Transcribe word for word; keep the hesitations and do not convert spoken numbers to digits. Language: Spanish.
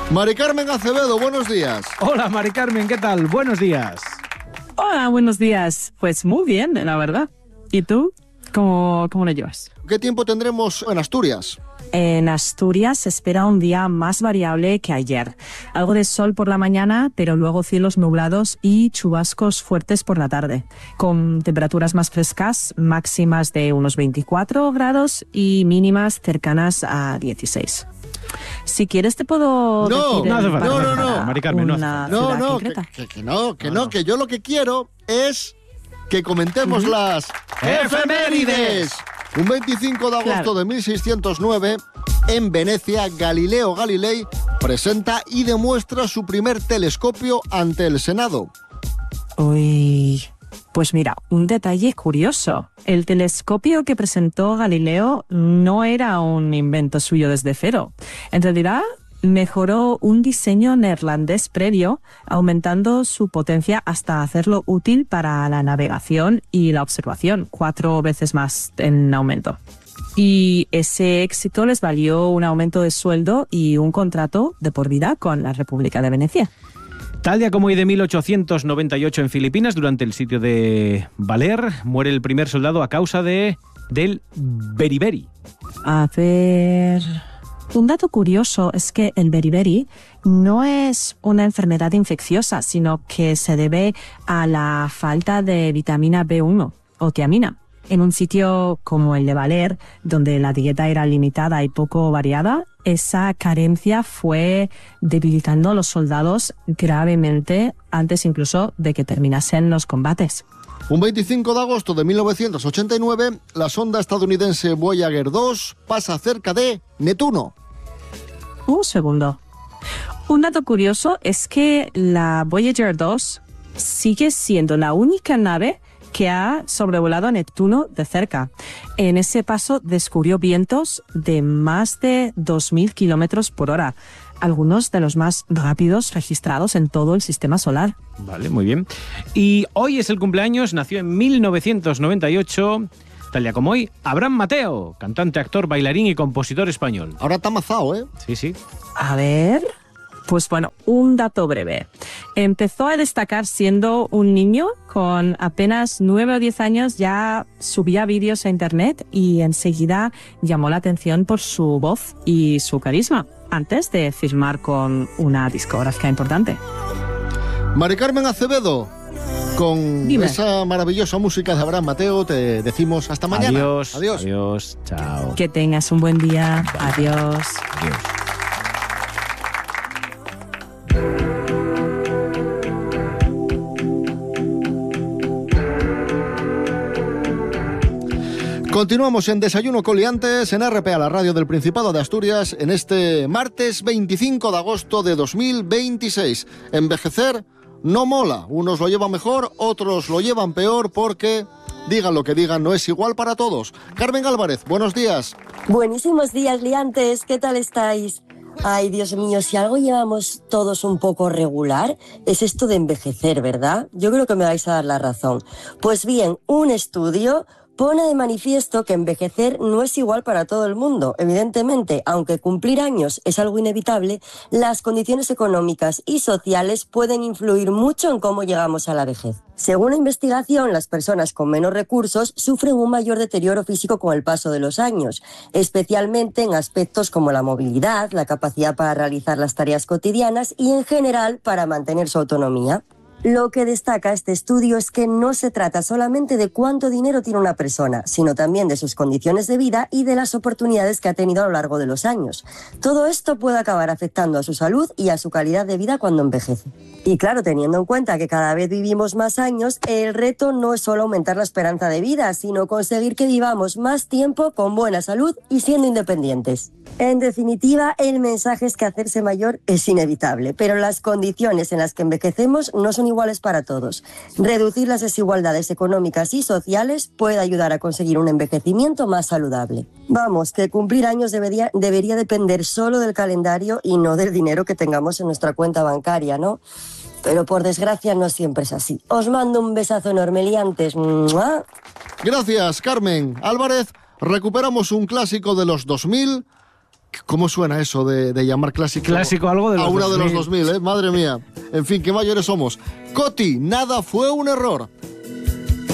Mari Carmen Acevedo, buenos días. Hola, Mari Carmen, ¿qué tal? Buenos días. Hola, buenos días. Pues muy bien, la verdad. ¿Y tú? ¿Cómo, cómo lo llevas? ¿Qué tiempo tendremos en Asturias? En Asturias se espera un día más variable que ayer. Algo de sol por la mañana, pero luego cielos nublados y chubascos fuertes por la tarde, con temperaturas más frescas, máximas de unos veinticuatro grados y mínimas cercanas a dieciséis. Si quieres te puedo no, decir... No, el no, no, no, Mari Carmen, no, una no, no, que, que, que no, que no, que yo lo que quiero es que comentemos uh-huh. las efemérides. Un veinticinco de agosto claro. de mil seiscientos nueve, en Venecia, Galileo Galilei presenta y demuestra su primer telescopio ante el Senado. Uy, pues mira, un detalle curioso. El telescopio que presentó Galileo no era un invento suyo desde cero. En realidad, mejoró un diseño neerlandés previo, aumentando su potencia hasta hacerlo útil para la navegación y la observación, cuatro veces más en aumento. Y ese éxito les valió un aumento de sueldo y un contrato de por vida con la República de Venecia. Tal día como hoy de mil ochocientos noventa y ocho en Filipinas, durante el sitio de Baler, muere el primer soldado a causa de del beriberi. A ver... Un dato curioso es que el beriberi no es una enfermedad infecciosa, sino que se debe a la falta de vitamina B uno o tiamina. En un sitio como el de Baler, donde la dieta era limitada y poco variada, esa carencia fue debilitando a los soldados gravemente antes incluso de que terminasen los combates. Un veinticinco de agosto de mil novecientos ochenta y nueve, la sonda estadounidense Voyager dos pasa cerca de Neptuno. Un segundo. Un dato curioso es que la Voyager dos sigue siendo la única nave que ha sobrevolado a Neptuno de cerca. En ese paso descubrió vientos de más de dos mil kilómetros por hora, algunos de los más rápidos registrados en todo el sistema solar. Vale, muy bien. Y hoy es el cumpleaños, nació en mil novecientos noventa y ocho... Tal día como hoy, Abraham Mateo, cantante, actor, bailarín y compositor español. Ahora está mazao, ¿eh? Sí, sí. A ver... Pues bueno, un dato breve. Empezó a destacar siendo un niño, con apenas nueve o diez años ya subía vídeos a internet y enseguida llamó la atención por su voz y su carisma, antes de firmar con una discográfica importante. Mari Carmen Acevedo, con Dime. Esa maravillosa música de Abraham Mateo, te decimos hasta mañana. Adiós. Adiós. Adiós. Chao. Que tengas un buen día. Bye. Adiós. Adiós. Continuamos en Desayuno Coliantes en R P A, la radio del Principado de Asturias, en este martes veinticinco de agosto de dos mil veintiséis. Envejecer no mola. Unos lo llevan mejor, otros lo llevan peor porque, digan lo que digan, no es igual para todos. Carmen Álvarez, buenos días. Buenísimos días, liantes. ¿Qué tal estáis? Ay, Dios mío, si algo llevamos todos un poco regular, es esto de envejecer, ¿verdad? Yo creo que me vais a dar la razón. Pues bien, un estudio pone de manifiesto que envejecer no es igual para todo el mundo. Evidentemente, aunque cumplir años es algo inevitable, las condiciones económicas y sociales pueden influir mucho en cómo llegamos a la vejez. Según la investigación, las personas con menos recursos sufren un mayor deterioro físico con el paso de los años, especialmente en aspectos como la movilidad, la capacidad para realizar las tareas cotidianas y, en general, para mantener su autonomía. Lo que destaca este estudio es que no se trata solamente de cuánto dinero tiene una persona, sino también de sus condiciones de vida y de las oportunidades que ha tenido a lo largo de los años. Todo esto puede acabar afectando a su salud y a su calidad de vida cuando envejece. Y claro, teniendo en cuenta que cada vez vivimos más años, el reto no es solo aumentar la esperanza de vida, sino conseguir que vivamos más tiempo con buena salud y siendo independientes. En definitiva, el mensaje es que hacerse mayor es inevitable, pero las condiciones en las que envejecemos no son iguales para todos. Reducir las desigualdades económicas y sociales puede ayudar a conseguir un envejecimiento más saludable. Vamos, que cumplir años debería, debería depender solo del calendario y no del dinero que tengamos en nuestra cuenta bancaria, ¿no? Pero por desgracia no siempre es así. Os mando un besazo enorme, liantes. ¡Mua! Gracias, Carmen Álvarez. Recuperamos un clásico de los dos mil, ¿Cómo suena eso de, de llamar clásico? Clásico algo de los a uno de los dos mil. dos mil, ¿eh? Madre mía. En fin, qué mayores somos. Coti, nada fue un error.